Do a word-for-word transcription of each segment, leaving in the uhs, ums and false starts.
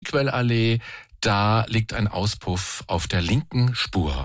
Wiedquellallee. Da liegt ein Auspuff auf der linken Spur.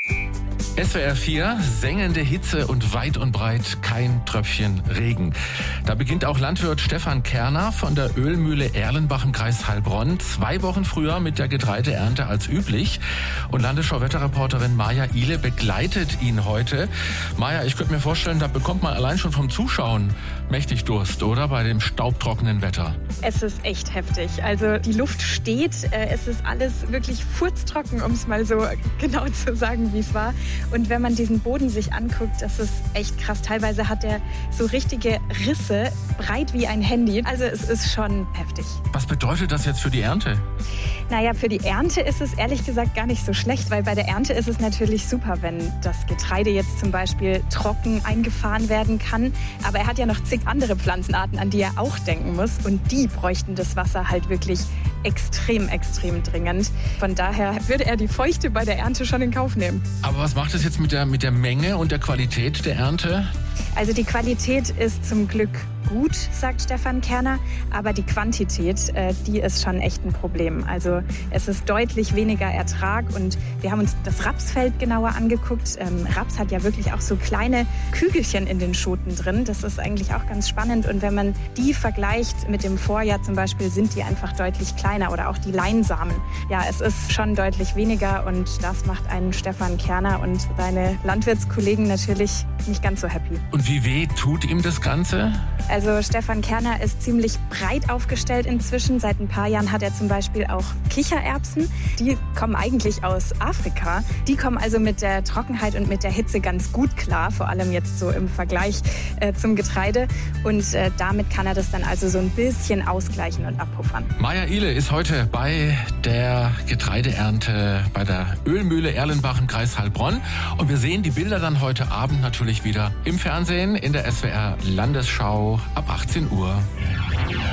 S W R vier, sengende Hitze und weit und breit kein Tröpfchen Regen. Da beginnt auch Landwirt Stefan Kerner von der Ölmühle Erlenbach im Kreis Heilbronn zwei Wochen früher mit der Getreideernte als üblich. Und Landesschau-Wetterreporterin Maja Ihle begleitet ihn heute. Maja, ich könnte mir vorstellen, da bekommt man allein schon vom Zuschauen mächtig Durst, oder? Bei dem staubtrockenen Wetter. Es ist echt heftig. Also die Luft steht, es ist alles wirklich furztrocken, um es mal so genau zu sagen, wie es war. Und wenn man diesen Boden sich anguckt, das ist echt krass. Teilweise hat er so richtige Risse, breit wie ein Handy. Also es ist schon heftig. Was bedeutet das jetzt für die Ernte? Naja, für die Ernte ist es ehrlich gesagt gar nicht so schlecht, weil bei der Ernte ist es natürlich super, wenn das Getreide jetzt zum Beispiel trocken eingefahren werden kann. Aber er hat ja noch zig andere Pflanzenarten, an die er auch denken muss. Und die bräuchten das Wasser halt wirklich extrem, extrem dringend. Von daher würde er die Feuchte bei der Ernte schon in Kauf nehmen. Aber was macht es jetzt mit der, mit der Menge und der Qualität der Ernte? Also die Qualität ist zum Glück gut, sagt Stefan Kerner, aber die Quantität, äh, die ist schon echt ein Problem. Also es ist deutlich weniger Ertrag und wir haben uns das Rapsfeld genauer angeguckt. Ähm, Raps hat ja wirklich auch so kleine Kügelchen in den Schoten drin. Das ist eigentlich auch ganz spannend und wenn man die vergleicht mit dem Vorjahr zum Beispiel, sind die einfach deutlich kleiner oder auch die Leinsamen. Ja, es ist schon deutlich weniger und das macht einen Stefan Kerner und seine Landwirtskollegen natürlich nicht ganz so happy. Und wie weh tut ihm das Ganze? Also Stefan Kerner ist ziemlich breit aufgestellt inzwischen. Seit ein paar Jahren hat er zum Beispiel auch Kichererbsen. Die kommen eigentlich aus Afrika. Die kommen also mit der Trockenheit und mit der Hitze ganz gut klar, vor allem jetzt so im Vergleich äh, zum Getreide. Und äh, damit kann er das dann also so ein bisschen ausgleichen und abpuffern. Maja Ihle ist heute bei der Getreideernte bei der Ölmühle Erlenbach im Kreis Heilbronn. Und wir sehen die Bilder dann heute Abend natürlich wieder im Fernsehen in der S W R Landesschau ab achtzehn Uhr.